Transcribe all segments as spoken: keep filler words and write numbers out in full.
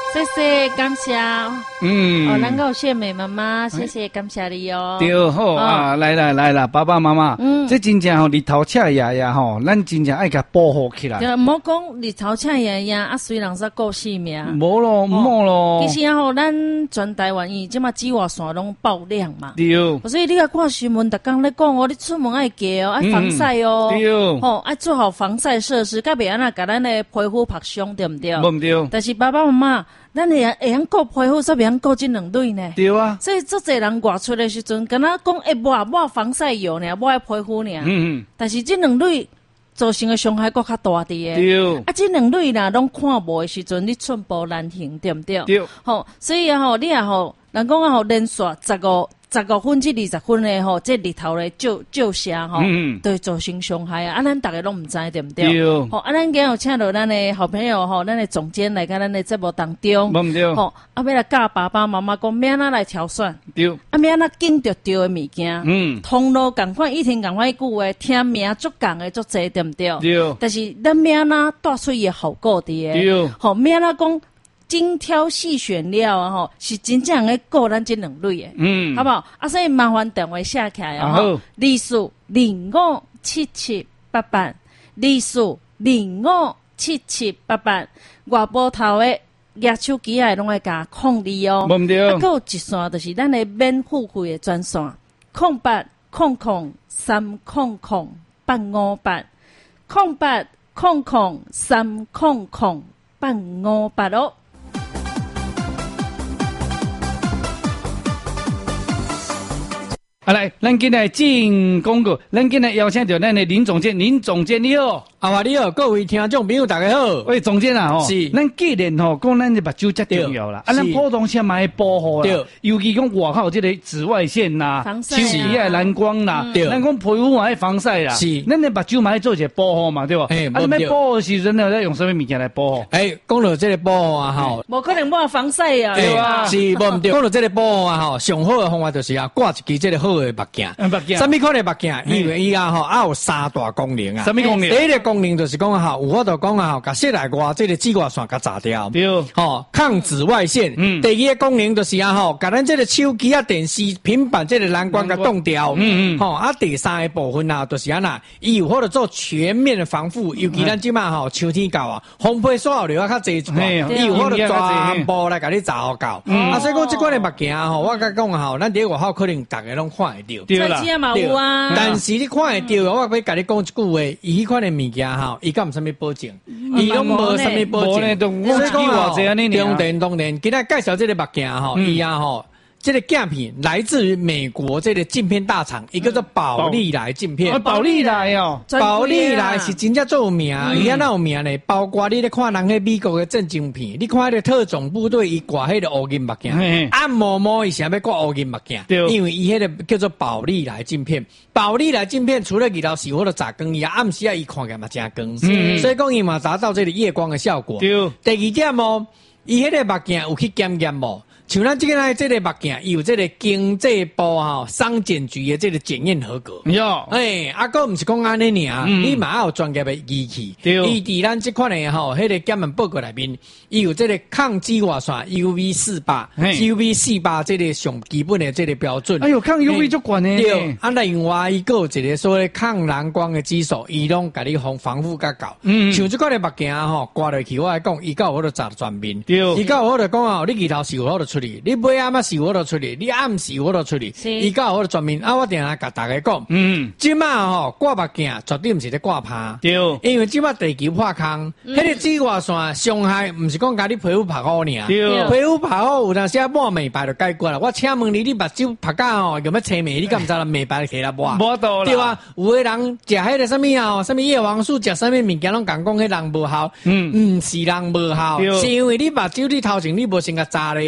谢谢，感谢。 嗯， 哦，咱有谢美妈妈，谢谢，感谢你哦。 对，好、哦、啊，来啦来啦，爸爸妈妈，嗯，这真正吼日头赤爷爷吼，咱真正爱甲保护起来。 对，唔好讲日头赤爷爷啊，虽然说过性命， 无咯，唔好咯。 其实吼，咱全台湾伊即马紫外线拢爆亮嘛。 对。 所以你甲看新闻，逐工咧讲哦，你出门爱加哦，爱防晒哦。 对。 吼，爱做好防晒设施，甲袂安那甲咱的皮肤拍伤，对毋对？ 无唔对。 但是爸爸妈妈。咱会会晓顾皮肤，煞袂晓顾这两类呢？ 对啊。 所以足侪人外出的时阵，敢若讲会抹抹防晒油呢，抹皮肤呢。嗯嗯。但是这两类造成的伤害更较大啲的。 对。 啊，这两类啦，拢看无的时阵，你寸步难行，对不对？ 对。 吼，所以啊吼，你啊吼，人讲啊吼，连续十五。十五分至二十分的吼，这日头的照照射吼，嗯、对造成伤害啊！啊，咱大家拢唔知对不对？ 对。 吼，啊，咱今日有请到咱的好朋友吼，咱的总监来到咱的节目当中， 唔对。 吼，啊，要来教爸爸妈妈讲，免哪来挑选， 对。 啊，免哪拣着对的物件，嗯，通路共款，一天共款一句话，听名足共的足济，对不对？ 对。 但是咱免哪带出伊好过的， 对。 吼，免哪讲。精挑细选了啊吼，是真正诶顾咱这两类诶，嗯，好不好？啊，所以麻烦电话写起来啊，吼，二四零五七七八八，二四零五七七八八，外部头诶拿手机诶拢会甲控你哦， 冇唔对。 啊，还有一线就是咱诶免付费诶专线，空八空空三空空八五八，空八空空三空空八五八哦。 啊来，咱今日进广告，咱今日邀请到咱的林总监，林总监你好， 阿华你好，各位听众朋友大家好。 喂，总监啊，吼， 是， 咱既然吼讲咱的目睭遮重要啦，啊，咱普通先买保护啦，尤其讲外口这个紫外线呐， 手机啊蓝光啦，咱讲皮肤嘛要防晒啦， 是， 咱的目睭嘛要做一个保护嘛，对吧？哎，啊，你要保护的时阵呢，要用什么物件来保护？ 哎，讲到这个保护啊，吼， 无可能抹防晒啊， 对吧？是，无唔对。讲到这个保护啊，吼，上好的方法就是啊，挂一支这个好的目镜。 目镜。 什么款的目镜？因为伊啊吼，啊有三大功能啊。 什么功能？ 第一个功能就是讲吼，有法度讲啊吼，甲室内外这个紫外线甲炸掉。 对。 吼，抗紫外线。嗯。第二个功能就是啊吼，甲咱这个手机啊、电视、平板这个蓝光甲冻掉。嗯嗯。吼，啊第三个部分啊，就是安那，伊有法度做全面的防护，尤其咱即马吼秋天到啊，风吹扫流啊较济一寡，伊有法度全部来甲你炸好到。啊，所以讲即款的目镜吼，我甲讲吼，咱伫外口可能大家拢看会到。 对啦。 对啊， 但是你看会到，我要甲你讲一句话，伊迄款的物件吼，伊敢有啥物保证？伊拢无啥物保证。 所以讲吼， 中电当然，今仔介绍这个目镜吼，伊啊吼。这个镜片来自于美国这个镜片大厂，一个叫宝利来镜片。 宝利来哦， 宝利来是真正做有名，伊安那有名呢？包括你咧看人喺美国嘅战争片，你看迄个特种部队伊挂迄个乌金目镜，按摩摩伊想要挂乌金目镜，因为伊迄个叫做宝利来镜片。宝利来镜片除了日头是或者炸光，伊暗时啊伊看起来嘛真光，所以讲伊嘛达到这个夜光的效果。第二点哦，伊迄个目镜有去检验无？像咱这个呢，这个目镜有这个经济部吼商检局的这个检验合格。 哟， 哎，啊个唔是讲安尼尔，你嘛要有专业的仪器。伊伫咱这款的吼，迄个检验报告内面，伊有这个抗紫外线 U V 四八、U V 四八这个上基本的这个标准。 哎呦，抗 U V 足悬呢。 对，啊另外伊个有一个所谓抗蓝光的指数，伊拢甲你防防护较够。嗯，像这款的目镜吼，挂落去我来讲，伊够有法度炸全面。对，伊够有法度讲哦，你日头是有法度出。你买暗仔是有法度处理，你暗时有法度处理，伊较有法度全面。啊，我定下甲大家讲，嗯，即马吼挂目镜绝对毋是咧挂拍，对，因为即马地球破空，迄个紫外线伤害毋是讲甲你皮肤拍好尔，对，皮肤拍好有当时啊抹美白就解决啦。我请问你，你目睭拍假吼，有咩青美？你敢毋知啦？美白起来抹？ 无道啦， 对啊，有诶人食迄个啥物啊，啥物叶黄素，食啥物物件拢讲讲迄人无效，嗯，毋是人无效，是因为你目睭你头前你无先甲炸咧，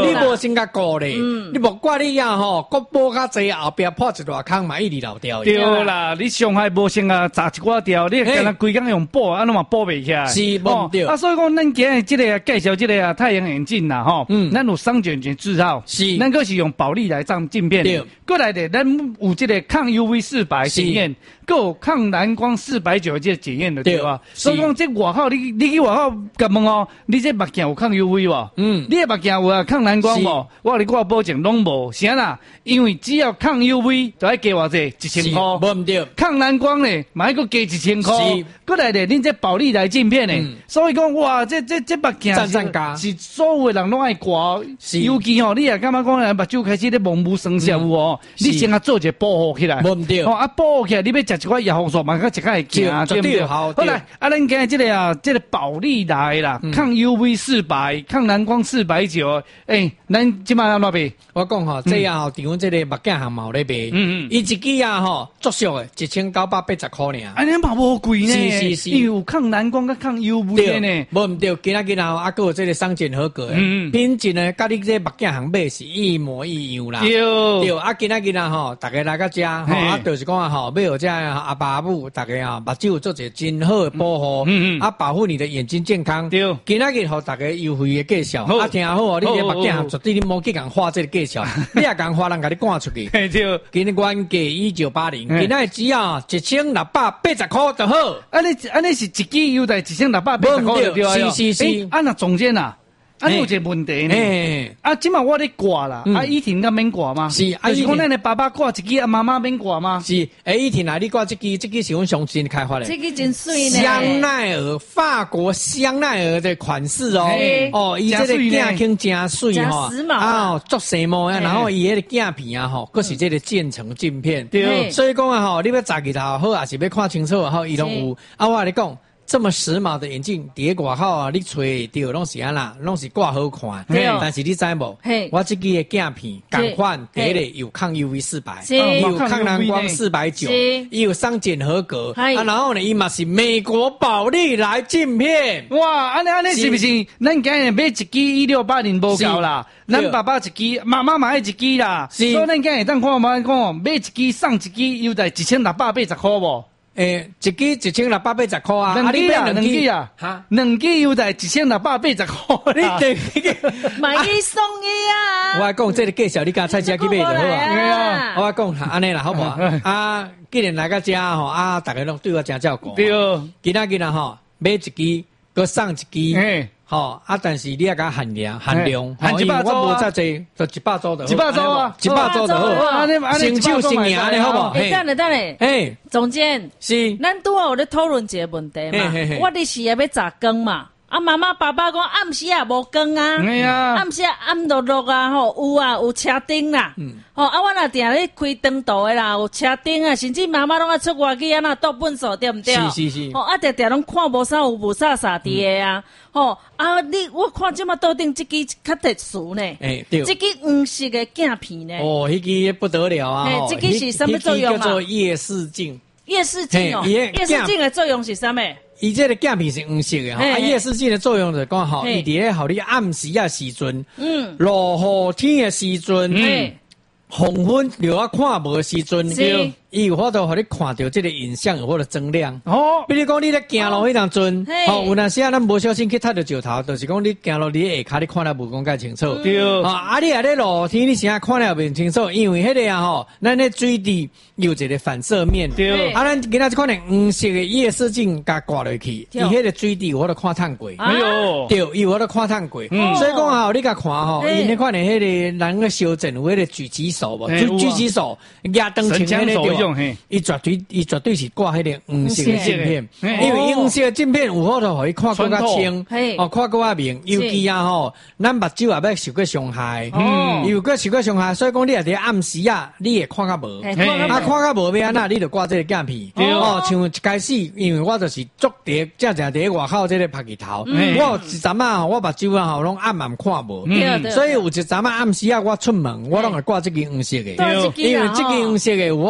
你无先甲顾咧，你莫怪你呀吼，国补较济，后壁破一大坑嘛，一直流掉。 对啦，你上海无先啊砸一寡掉，你干那规工用补，安怎嘛补袂起来？ 是无对。 啊，所以讲咱今日即个介绍即个啊太阳眼镜啦，吼，嗯，咱有双卷卷字号， 是， 咱个是用保利来装镜片，对，过来的咱有即个抗 U V 四百检验。够抗蓝光四百九这检验的对吧？所以讲这外口你你去外口甲问哦，你这目镜有抗 U V 无？嗯，你的目镜有啊抗蓝光无？我你我保证拢无，啥啦？因为只要抗 U V 就要加偌济一千块， 无唔对。 抗蓝光呢，嘛要加一千块。过来的，恁这保利来镜片呢，嗯、所以讲哇，这这这目镜赞赞加是所有的人拢爱挂，尤其吼、哦，你也感觉讲目睭开始咧蒙雾生效有哦，嗯、你先啊做一个保护起来， 无唔对。 哦啊保护起来，你要食一寡叶黄素，嘛个一个会行，对不对？好来，啊，咱今日这个啊，这个保利来啦，嗯、抗 U V 四百，抗蓝光四百九，诶，咱即摆要哪边？ 我讲吼，这样吼，伫阮这个目镜行毛咧卖，嗯嗯，伊一支啊吼，足俗诶，一千九百八十块尔。 啊，你嘛无贵呢？ 是是是， 因为有抗蓝光甲抗 U V 呢。 无唔对，今仔日啊，啊，还有这个商检合格诶，嗯、品质呢，甲你这目镜行买是一模一样啦。对对，啊，今仔日啊吼，大家来到遮，吼，啊，就是讲啊吼，要有这阿爸阿母，大家啊，目睭做一个真好诶保护，嗯嗯，啊，保护你的眼睛健康。对，今仔日互大家优惠诶介绍，啊，听好哦，你这目镜行绝对你莫去共画这个介绍，你也共画人甲你赶出去。对，今日原价一九八零，今仔只要一千六百八十块就好。 安尼安尼是一支优待一千六百八十块就对啊。 是是是， 啊那总监啊。啊，有一个问题呢。欸、啊，即马我咧挂啦，嗯、啊，依婷甲免挂吗？ 是， 啊，是讲咱的爸爸挂一支，啊，妈妈免挂吗？ 是，诶，依婷啊，你挂这支，这支是阮上新开发的。 这支真水呢。 香奈儿，法国香奈儿的款式哦。哦，伊这个镜片真水吼，啊，做细模啊，然后伊迄个镜片啊吼，佫是这个渐层镜片。对，所以讲啊吼，你要查其他好，还是要看清楚好，伊拢有。啊，我跟你讲。这么时髦的眼镜，伫外口啊，你吹对，拢是安啦，拢是挂好看。对，但是你知无？我这支的镜片，同款，第一个有抗 U V 四百，有抗蓝光四百九，也有商检合格。啊，然后呢，伊嘛是美国宝丽来镜片。 哇，安尼安尼是不是？咱今日买一支一六八零无够啦，咱爸爸一支，妈妈买一支啦。所以咱今日当看妈讲，买一支送一支，又在一千六百八十块无？ 诶，一支一千六百八十块啊！ 两支啊，两支啊，哈，两支又在一千六百八十块。 你对， 买一送一啊！ 我讲这个介绍，你甲菜市去买就好啊。我讲安尼啦，好不好？啊，既然来到遮吼，啊，大家拢对我真照顾。对，今仔日啦吼，买一支，搁送一支。吼啊！但是你也甲限量，限量， 限一百组啊！ 我无遮济，就一百组就好。 一百组啊！ 一百组就好。成就成名的好不好？ 哎，等下等下，哎，总监是，咱拄好有咧讨论一个问题嘛。我伫时也要炸光嘛。啊，妈妈、爸爸讲暗时也无光啊，暗时暗落落啊，吼有啊，有车灯啦，嗯、吼啊，我若定咧开灯道的啦，有车灯啊，甚至妈妈拢爱出外去啊，那倒粪扫对毋对？ 是是是， 吼啊，定定拢看无啥有无啥啥伫的啊，吼、嗯、啊，你我看即马倒顶即支较特殊呢，诶、欸，对，即支黄色的镜片呢， 哦，迄支不得了啊， 嘿，即支是什么作用啊？ 叫做夜视镜， 夜视镜哦，夜视镜的作用是啥物？ 伊这个镜片是黄色的哈，啊夜视镜的作用就是讲吼，伊伫咧互你暗时啊时阵，嗯，落雨天的时阵，嗯，黄昏又啊看无的时阵，对，伊有法度互你看到这个影像有法度增亮。哦，比如讲你咧行路迄当阵，吼，有当时啊咱无小心去踢到石头，就是讲你行路你下骹你看了无讲介清楚。对，啊，啊你啊咧落雨天你先看了袂清楚，因为迄个啊吼，咱咧水底有一个反射面。对，啊咱今仔日看咧黄色的夜视镜甲挂落去，伊迄个水底有法度看透过。哎呦，对，伊有法度看透过。所以讲啊，你甲看吼，伊咧看咧迄个人个小镇有迄个狙击手无，狙狙击手压灯前迄个对。伊绝对，伊绝对是挂迄个黄色的镜片，因为黄色的镜片有法度互伊看更较清，哦，看更较明。尤其啊吼，咱目睭也要受过伤害，嗯，有过受过伤害，所以讲你也伫暗时啊，你会看较无，啊，看较无要安那，你就挂这个镜片。哦，像一开始，因为我就是足伫正正伫外口这个拍日头，我一阵啊，我目睭啊吼拢暗暗看无，所以有一阵啊暗时啊，我出门我拢会挂这个黄色的，因为这个黄色的有法度我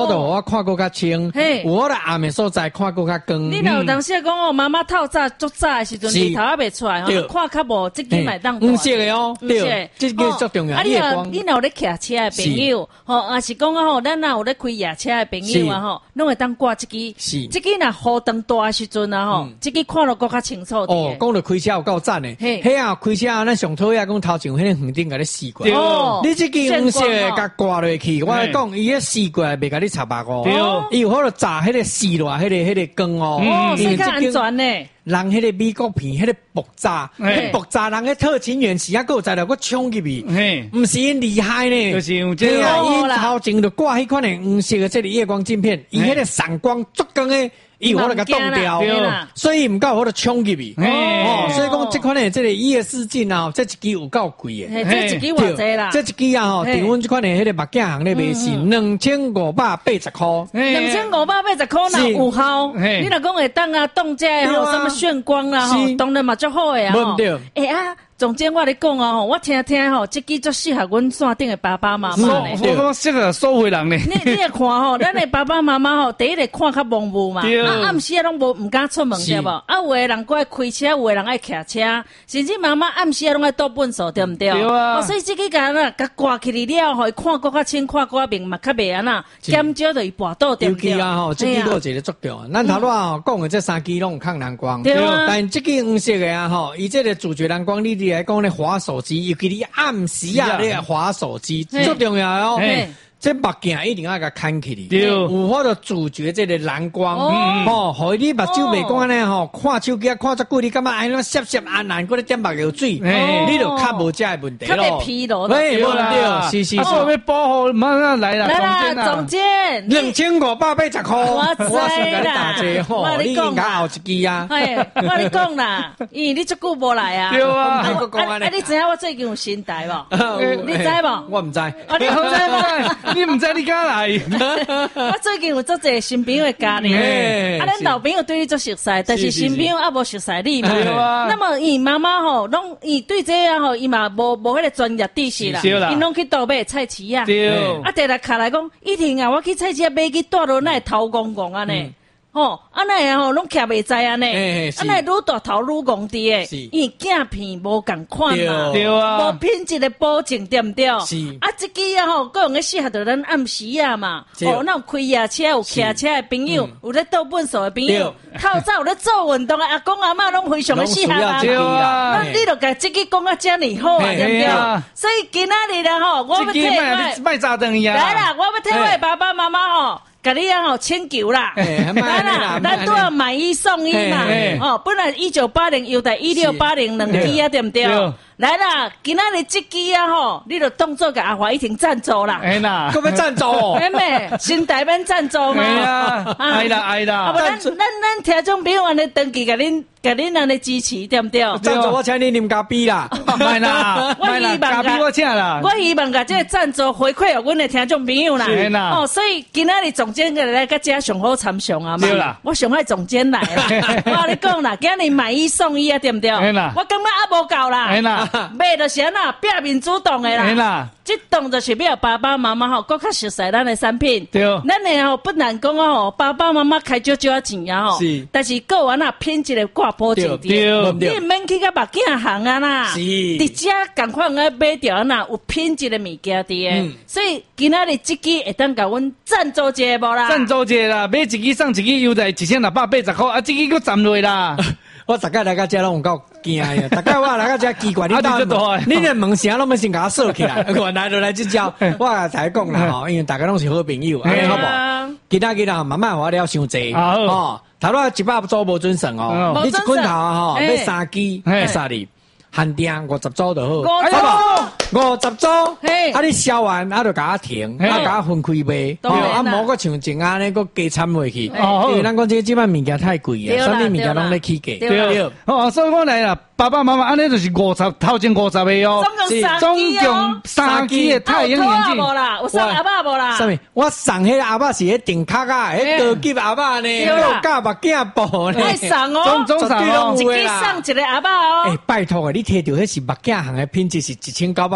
看过较清，有好的暗的所在看过较光。 你若有当时讲哦，妈妈透早足早的时阵，日头还未出来，看较无，这支买当黄色的哦，对，这个最重要。 啊，你若你若有咧骑车的朋友，吼，啊是讲啊吼，咱若有咧开夜车的朋友啊吼，拢会当挂这支，这支若雨灯大的时阵啊吼，这支看落更较清楚点。 哦，讲到开车有够赞的，嘿啊，开车咱上讨厌讲头前迄个横顶甲你死过，你这支黄色甲挂落去，我讲伊迄死过袂甲你插白哦，伊有好多炸迄个死落，迄个迄个光哦， 哦，所以较安全呢。 人迄个美国片，迄个爆炸，迄爆炸人个特勤员时啊，还有在了我冲入去，毋是因厉害呢， 就是有这个， 伊头前就挂迄款的黄色的这个夜光镜片，伊迄个闪光足光的。伊有我就甲冻掉，所以毋够我就冲入去。哦，所以讲这款的这个夜视镜啊，这一支有够贵的。这一支偌济啦？ 这一支啊，吼，伫阮这款的迄个目镜行咧卖是两千五百八十块。 两千五百八十块那有效。你若讲会当啊，冻遮吼，什么炫光啦吼，当然嘛足好诶啊。 无对。 哎啊。总监，我咧讲哦，我听听吼，这支最适合阮山顶的爸爸妈妈咧。 我讲适合所有人咧。 你你来看吼，咱的爸爸妈妈吼，第一个看较模糊嘛，啊暗时啊拢无唔敢出门对无？啊有诶人过来开车，有诶人爱骑车，甚至妈妈暗时啊拢爱倒粪扫，对唔对？对啊。所以这个甲咱甲挂起嚟了，互伊看搁较清，看搁明嘛较袂安那，减少就伊跋倒对唔对？ 尤其啊吼，这支都有一个作用。咱头仔吼讲的这三支拢有抗蓝光，对啊。但这支黄色的啊吼，伊这个主角蓝光，你哋来讲咧滑手机，尤其你暗时啊，你滑手机最重要哦。这目镜一定要甲看起嚟，有法度主角这个蓝光，哦，互你目睭袂讲咧吼，看手机啊看遮久，你感觉哎，那涩涩暗暗，搁咧点目药水，你就较无这个问题咯。 较袂疲劳， 对对，是是。 啊，要保护，马上来啦， 来啦，总监， 两千五百八十块， 我知啦，我你讲啦，后一支啊， 嘿，我你讲啦，咦，你足久无来啊？ 对啊， 啊，你知影我最近有新台无？你知无？ 我唔知， 你唔知无？ 你唔知你敢来？ 我最近有做一个新朋友的家呢，啊，咱老朋友对你做熟悉，但是新朋友啊无熟悉你嘛。那么伊妈妈吼，拢伊对这啊吼，伊嘛无无迄个专业知识啦，伊拢去倒买菜市啊。啊，第来卡来讲，一听啊，我去菜市买去带落那头公公啊呢。吼，安尼啊吼，拢徛袂知安尼，安尼愈大头愈戆滴诶，伊镜片无共款嘛， 对啊， 无品质的保证对毋对？ 是啊，即支啊吼，各用个适合着咱暗时啊嘛，哦，那有开夜车有骑车的朋友，有咧倒粪扫的朋友，透早有咧做运动的阿公阿嬷拢非常的适合啊， 对啊， 那你著甲即支讲啊遮尔好啊，对毋对？所以今仔日啊吼，我要替我卖炸灯呀， 来啦，我要替我爸爸妈妈吼。甲你啊吼请求啦，咱啦，咱都要买一送一嘛，哦，本来一九八零优待一六八零两支啊，对不对？来啦，今仔日这支啊吼，你就当做给阿华一婷赞助啦， 哎呐， 搁要赞助哦， 妹妹，新台湾赞助嘛， 哎呀，爱啦爱啦， 啊不，咱咱咱听众朋友安尼登记甲恁。甲恁安尼支持对毋对？ 赞助我请你啉咖啡啦， 卖啦，卖啦，咖啡我请啦。 我希望甲这个赞助回馈予阮的听众朋友啦。 是啦。 哦，所以今仔日总监个来甲遮上好参详啊嘛。 对啦。 我上爱总监来啦。我你讲啦，今日买一送一啊，对毋对？ 对啦。 我感觉还无够啦。 对啦。 买就是安那变面主动的啦。 对啦。 这动就是要爸爸妈妈吼，更较熟悉咱的产品。 对。 咱的吼不难讲哦，爸爸妈妈开少少钱啊吼。是。但是够安那品质的挂保证的。你免去甲目镜行啊啦，伫遮赶快来买着那有品质的物件伫诶，所以今仔日这支会当甲阮赞助一下无啦？ 赞助一下啦，买一支送一支优待一千六百八十块，啊，这支佫站落啦。 我逐个来到遮拢有够惊诶，逐个我来到遮奇怪，你到你连问啥拢要先甲我锁起来，原来就来即招，我才讲啦吼，因为大家拢是好朋友，安尼好无？其他其他慢慢我了伤济哦。头拄一百组无准算哦，你一捆头啊吼，买三支会杀你，限定五十组就好，好无？五十组，啊你销完啊就甲我停，啊甲我分开卖，啊无个像前安尼个加掺落去，因为咱讲这即摆物件太贵啊，所以物件拢咧起价， 对，哦，所以我来啦。爸爸妈妈，安尼就是五十头前五十个哦，总共三支的太阳眼镜。 无啦，有送阿爸无啦？ 什么？我送迄个阿爸是迄顶壳啊，迄高级阿爸呢，又加目镜布呢。 爱送哦， 总总送哦， 一支送一个阿爸哦。 哎，拜托啊，你摕到迄是目镜行的品质是一千九百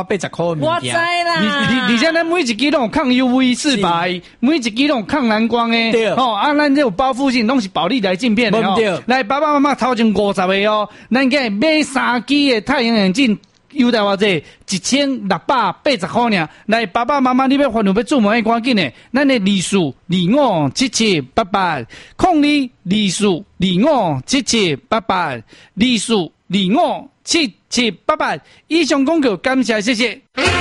八十块的物件。 我知啦。 而而且咱每一支拢有抗 U V 四百，每一支拢有抗蓝光的。 对。 哦，啊，咱这有包覆性，拢是保利来镜片的哦。来，爸爸妈妈头前五十个哦，咱个买三支的太阳眼镜。优待偌济一千六百八十块尔，来爸爸妈妈，你要烦恼要做毛的赶紧的，咱的二四二五七七八八，空二二四二五七七八八，二四二五七七八八，以上广告感谢谢谢。